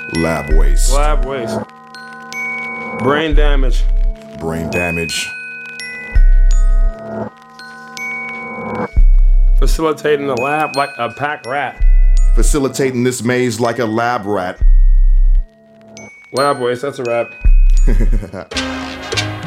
Lab waste. Lab waste. Brain damage. Brain damage. Facilitating the lab like a pack rat. Facilitating this maze like a lab rat. Lab waste, that's a rap.